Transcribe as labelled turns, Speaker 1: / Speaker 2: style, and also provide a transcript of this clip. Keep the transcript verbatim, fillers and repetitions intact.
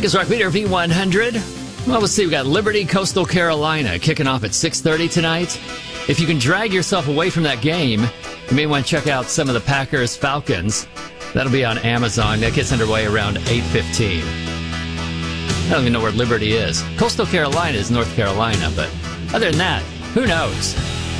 Speaker 1: America's Rock Leader V one hundred. Well, let's see. We got Liberty, Coastal Carolina kicking off at six thirty tonight. If you can drag yourself away from that game, you may want to check out some of the Packers Falcons. That'll be on Amazon. That gets underway around eight fifteen. I don't even know where Liberty is. Coastal Carolina is North Carolina, but other than that, who knows?